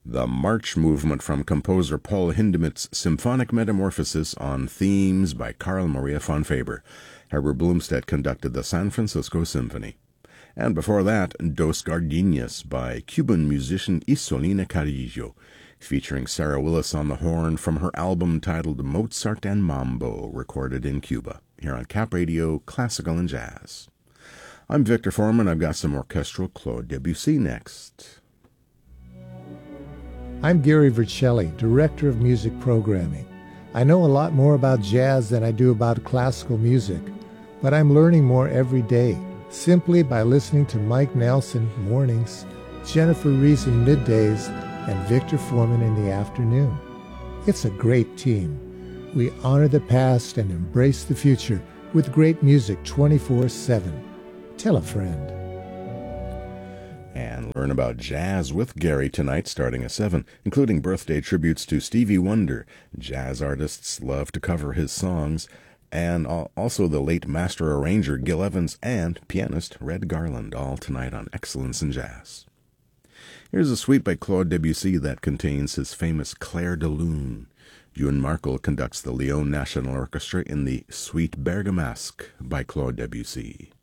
The March Movement from composer Paul Hindemith's Symphonic Metamorphosis on Themes by Carl Maria von Faber. Herbert Blomstedt conducted the San Francisco Symphony. And before that, Dos Gardenias by Cuban musician Isolina Carrillo, featuring Sarah Willis on the horn from her album titled Mozart and Mambo, recorded in Cuba, here on Cap Radio, Classical and Jazz. I'm Victor Foreman. I've got some orchestral Claude Debussy next. I'm Gary Vercelli, Director of Music Programming. I know a lot more about jazz than I do about classical music, but I'm learning more every day, simply by listening to Mike Nelson mornings, Jennifer Reason middays, and Victor Foreman in the afternoon. It's a great team. We honor the past and embrace the future with great music 24/7. Tell a friend. And learn about jazz with Gary tonight starting at 7, including birthday tributes to Stevie Wonder. Jazz artists love to cover his songs, and also the late master arranger Gil Evans and pianist Red Garland, all tonight on Excellence in Jazz. Here's a suite by Claude Debussy that contains his famous Clair de Lune. Ewan Markel conducts the Lyon National Orchestra in the Suite Bergamasque by Claude Debussy.